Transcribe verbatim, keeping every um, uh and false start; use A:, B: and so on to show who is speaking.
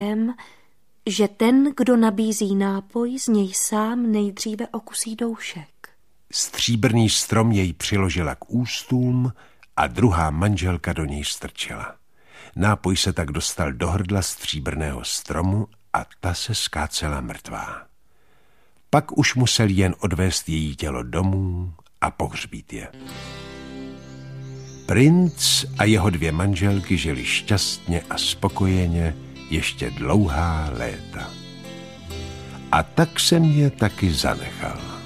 A: že ten, kdo nabízí nápoj, z něj sám nejdříve okusí doušek.
B: Stříbrný strom jej přiložila k ústům a druhá manželka do něj strčila. Nápoj se tak dostal do hrdla stříbrného stromu a ta se skácela mrtvá. Pak už musel jen odvést její tělo domů a pohřbít je. Princ a jeho dvě manželky žili šťastně a spokojeně ještě dlouhá léta. A tak jsem je taky zanechal.